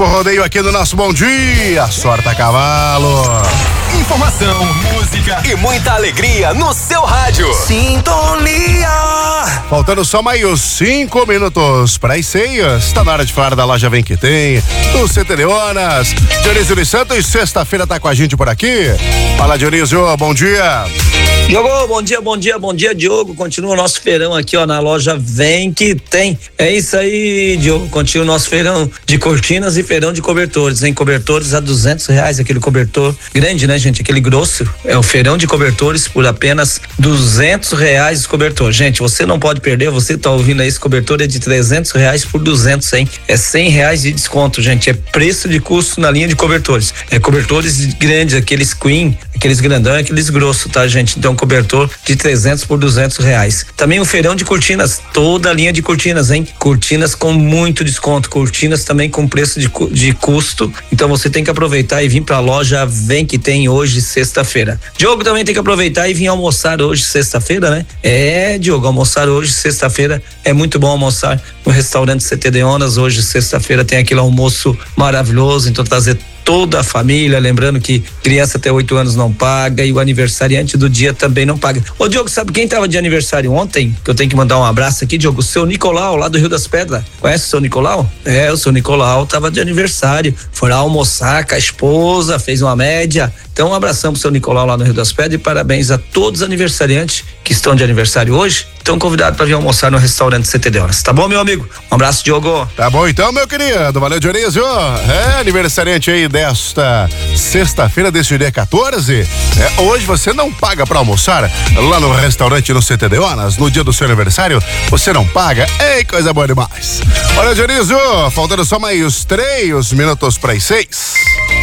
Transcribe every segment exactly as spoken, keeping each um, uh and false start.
O rodeio aqui no nosso Bom Dia, sorta cavalo. Informação, música e muita alegria no seu rádio. Sintonia. Faltando só mais os cinco minutos para as ceias. Tá na hora de falar da loja Vem Que Tem, do C T Leonas. Dionísio dos Santos, sexta-feira tá com a gente por aqui. Fala, Dionísio, bom dia. Diogo, bom dia, bom dia, bom dia, Diogo. Continua o nosso feirão aqui, ó, na loja Vem Que Tem. É isso aí, Diogo. Continua o nosso feirão de cortinas e feirão de cobertores, hein? Cobertores a duzentos reais, aquele cobertor grande, né, gente? Aquele grosso. É o feirão de cobertores por apenas duzentos reais o cobertor. Gente, você não pode perder, você tá ouvindo aí, esse cobertor é de trezentos reais por duzentos, hein? É cem reais de desconto, gente. É preço de custo na linha de cobertores. É cobertores grandes, aqueles queen, aqueles grandão, aqueles grossos, tá, gente? Então, cobertor de trezentos por duzentos reais. Também o feirão de cortinas, toda a linha de cortinas, hein? Cortinas com muito desconto, cortinas também com preço de, de custo. Então você tem que aproveitar e vir pra loja Vem Que Tem hoje, sexta-feira. Diogo também tem que aproveitar e vir almoçar hoje, sexta-feira, né? É, Diogo, almoçar hoje, sexta-feira, é muito bom almoçar no restaurante C T Leonas. Hoje, sexta-feira, tem aquele almoço maravilhoso, então trazer toda a família, lembrando que criança até oito anos não paga e o aniversariante do dia também não paga. Ô, Diogo, sabe quem tava de aniversário ontem? Que eu tenho que mandar um abraço aqui, Diogo? O seu Nicolau, lá do Rio das Pedras. Conhece o seu Nicolau? É, o seu Nicolau tava de aniversário. Foi lá almoçar com a esposa, fez uma média. Então, um abração pro seu Nicolau lá no Rio das Pedras e parabéns a todos os aniversariantes que estão de aniversário hoje. Estão convidados para vir almoçar no restaurante C T Leonas. Tá bom, meu amigo? Um abraço, Diogo. Tá bom então, meu querido. Valeu, Dionísio. É, aniversariante aí desta sexta-feira, desse dia quatorze. É, hoje você não paga para almoçar lá no restaurante no C T Leonas. No dia do seu aniversário, você não paga. Ei, coisa boa demais. Olha, Dionísio, faltando só mais três minutos para as seis.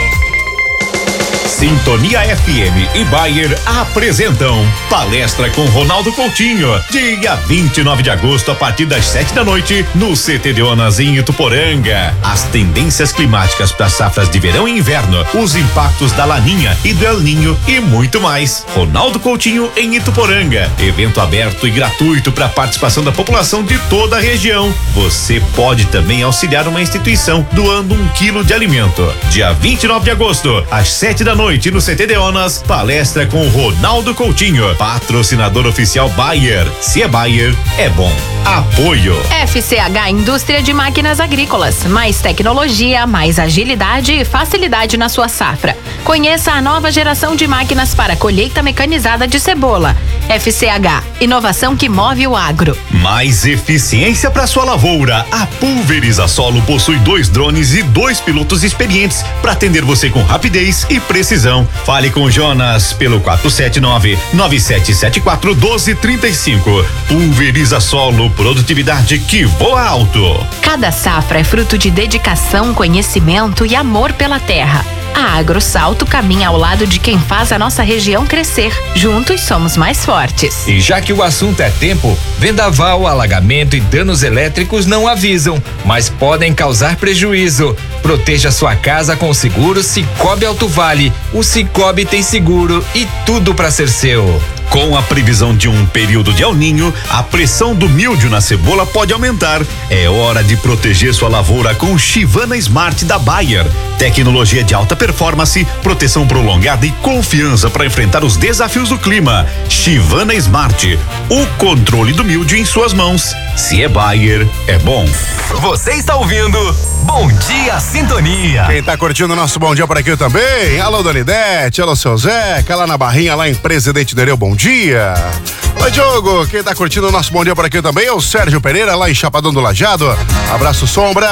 Sintonia F M e Bayer apresentam Palestra com Ronaldo Coutinho, dia vinte e nove de agosto, a partir das sete da noite, no C T Leonas, em Ituporanga. As tendências climáticas para safras de verão e inverno, os impactos da Laninha e do El Ninho e muito mais. Ronaldo Coutinho em Ituporanga. Evento aberto e gratuito para participação da população de toda a região. Você pode também auxiliar uma instituição doando um quilo de alimento. Dia vinte e nove de agosto, às sete da noite, no C T Leonas, palestra com Ronaldo Coutinho, patrocinador oficial Bayer. Se é Bayer, é bom. Apoio F C H Indústria de Máquinas Agrícolas, mais tecnologia, mais agilidade e facilidade na sua safra. Conheça a nova geração de máquinas para colheita mecanizada de cebola. F C H, inovação que move o agro. Mais eficiência para sua lavoura. A Pulveriza Solo possui dois drones e dois pilotos experientes para atender você com rapidez e precisão. Fale com Jonas pelo quatro sete nove, nove sete sete quatro, um dois três cinco. Pulveriza Solo, produtividade que voa alto. Cada safra é fruto de dedicação, conhecimento e amor pela terra. A AgroSalto caminha ao lado de quem faz a nossa região crescer. Juntos somos mais fortes. E já que o assunto é tempo, vendaval, alagamento e danos elétricos não avisam, mas podem causar prejuízo. Proteja sua casa com o seguro Cicobi Alto Vale. O Cicobi tem seguro e tudo para ser seu. Com a previsão de um período de El Ninho, a pressão do míldio na cebola pode aumentar. É hora de proteger sua lavoura com o Chivana Smart da Bayer. Tecnologia de alta performance, proteção prolongada e confiança para enfrentar os desafios do clima. Chivana Smart, o controle do míldio em suas mãos. Se é Bayer, é bom. Você está ouvindo Bom Dia Sintonia. Quem tá curtindo o nosso Bom Dia por aqui também? Alô, Donidete, alô, seu Zeca, lá na Barrinha, lá em Presidente Nereu, bom dia. Oi, Diogo, quem tá curtindo o nosso Bom Dia por aqui também é o Sérgio Pereira, lá em Chapadão do Lajado. Abraço, Sombra.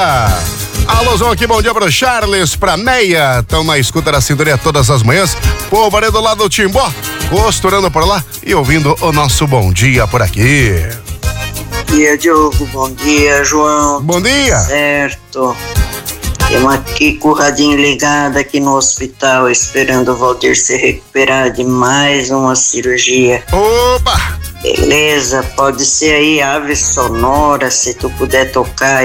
Alôzão aqui, bom dia pro Charles, pra Neia, estão na escuta da Sintonia todas as manhãs. Povo ali do lado do Timbó, costurando por lá e ouvindo o nosso Bom Dia por aqui. Bom dia, Diogo. Bom dia, João. Bom dia. Certo. Estamos aqui com o radinho ligado aqui no hospital, esperando o Valdir se recuperar de mais uma cirurgia. Opa! Beleza, pode ser aí ave sonora, se tu puder tocar